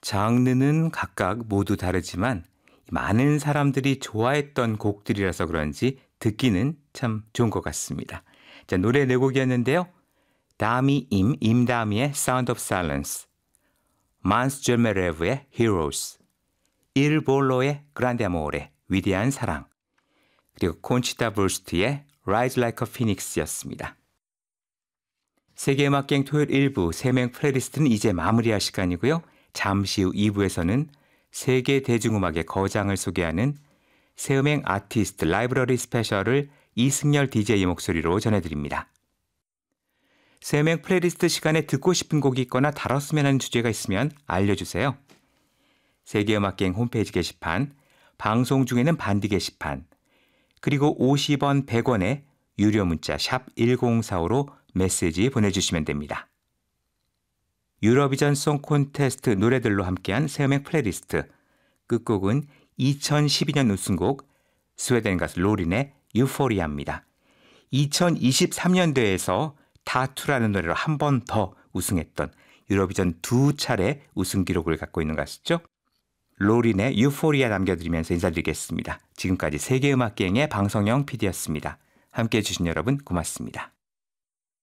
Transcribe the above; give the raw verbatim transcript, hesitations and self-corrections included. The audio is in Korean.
장르는 각각 모두 다르지만 많은 사람들이 좋아했던 곡들이라서 그런지 듣기는 참 좋은 것 같습니다. 자, 노래 네 곡이었는데요. 다미 임, 임다미의 Sound of Silence, 만스 절메레브의 Heroes, 일 볼로의 Grande Amore, 위대한 사랑, 그리고 콘치타 브루스트의 Rise Like a Phoenix였습니다. 세계음악여행 토요일 일 부 세명 플레이리스트는 이제 마무리할 시간이고요. 잠시 후 이 부에서는 세계 대중음악의 거장을 소개하는 새음행 아티스트 라이브러리 스페셜을 이승열 디제이의 목소리로 전해드립니다. 새음행 플레이리스트 시간에 듣고 싶은 곡이 있거나 다뤘으면 하는 주제가 있으면 알려주세요. 세계음악여행 홈페이지 게시판, 방송 중에는 반디 게시판, 그리고 오십 원, 백 원의 유료 문자 샵 일공사오로 메시지 보내주시면 됩니다. 유러비전 송 콘테스트 노래들로 함께한 새음행 플레이리스트, 끝곡은 이천십이 년 우승곡 스웨덴 가수 로린의 유포리아입니다. 이천이십삼 년도에서 타투라는 노래로 한 번 더 우승했던 유러비전 두 차례 우승 기록을 갖고 있는 가수죠. 로린의 유포리아 남겨드리면서 인사드리겠습니다. 지금까지 세계음악여행의 방성영 피디였습니다. 함께해 주신 여러분 고맙습니다.